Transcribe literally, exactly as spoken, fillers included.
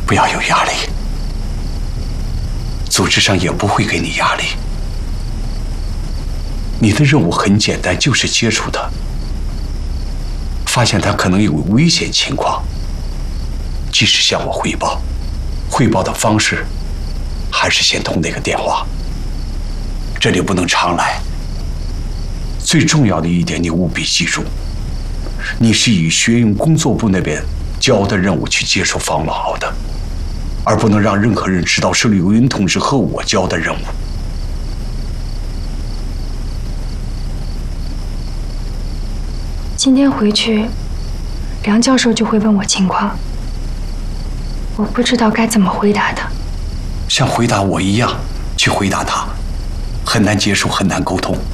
不要有压力，组织上也不会给你压力。你的任务很简单，就是接触他，发现他可能有危险情况，及时向我汇报。汇报的方式还是先通那个电话。这里不能常来。最重要的一点，你务必记住，你是以学院工作部那边交的任务去接触方老敖的，而不能让任何人知道是柳云同志和我交的任务。 今天回去，梁教授就会问我情况，我不知道该怎么回答他。 像回答我一样去回答他，很难接受，很难沟通。